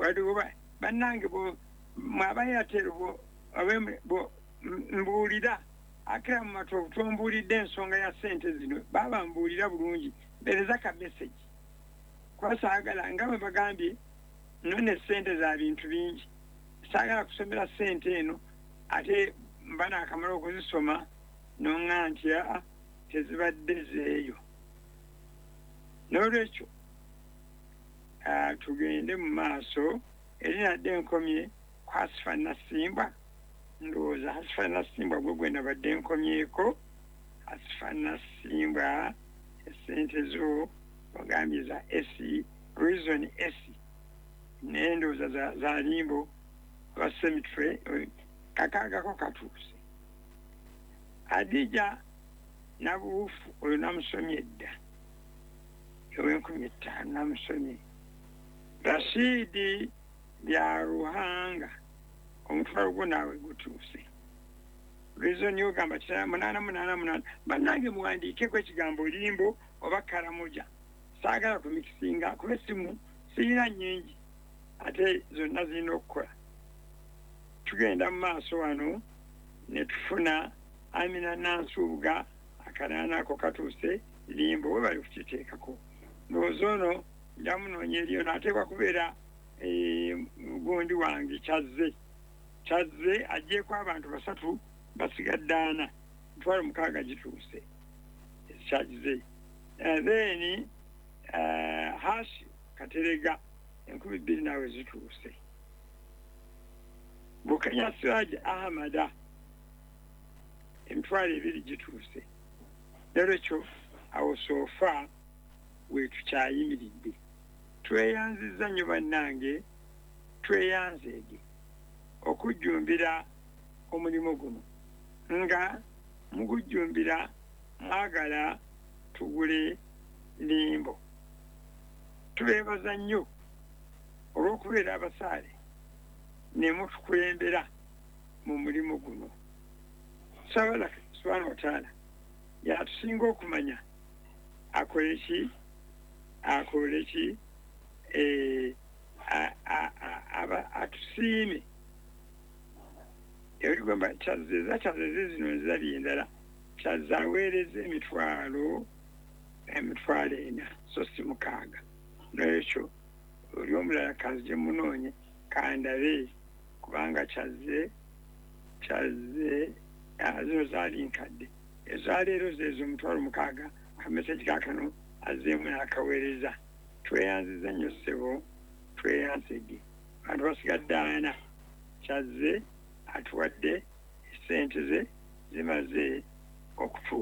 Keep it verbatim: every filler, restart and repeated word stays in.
waduba bannange bo mwabayatero bo abe bo mbuulira akira mu matovu tombuulidde ensonga ya ssente zino baba mbuulira bulungi mpereza ka message kwasaagala nga bwe bagambye none ssente za bintu bingi saagala kusomera ssente eno ate mba naakamala okuzisoma nonga nti aa tezibadde zeeyo n'olwekyo tugende mu maaso eri nadde enkomye ku Asifa Nasimbwa ndowooza Asifa Nasimbwa gwe gwe nabadde nkomyeko Asifa Nasimbwa essente zo bagambye za esi reason esi n'endowooza za, za limbo ba cemetery kakaagako katuuse Adija Nabuufu oyo namusomye edda ow'enkumi ttaano namusomye Rashidi bya Ruhanga omutwalo gwo naawe gutuuse reason yogamba kitala munaana munaana munaana bannange muwandiikeko ekigambo limbo oba karamoja saagala kumikisinga kuba essimu siyina nnyingi ate zonna zirina okukola tugenda mu maaso wano ne tufuna Amina Nansuubuga akanaana ako katuuse limbo we bali kukiteekako ndowooza ono njamunoonya eriyo naateekwa kubeera gundi wange kyazze kyazze agyeko abantu basatu basigadde ana mitwalo mukaaga gituuse kyazze then Hashi Katerega enkumi bbiri naawe zituuse Bukenya Siraj Ahmada emitwalo ebiri gituuse nerwekyo awo soofa wetukyayimiridde tweyanzizza nnyo bannange tweyanzeege okujjumbira omulimu guno nga mugujjumbira mwagala tugule limbo tubeebaza nnyo olw'okubeera abasaale ne mutukulembera mu mulimu guno Sabala subhanahu wa ta'ala yatusinga okumanya akole ki akole ki atusiime ebigamba kyazeza kyazeze zino nzali endala kyazaweereza emitwalo emitwalo ena so si mukaaga n'ekyo oli omulala kanzije munoonye kandabe kubanga kyazze kyazze zino zaali nkadde ezaleero zeezo omutwalo mukaaga kamesagi kakano azeemu n'akaweereza tweyanziza nnyo ssebo tweyanzege abantu basigadde ana kyazze atuwadde essente ze zimaze okutuuka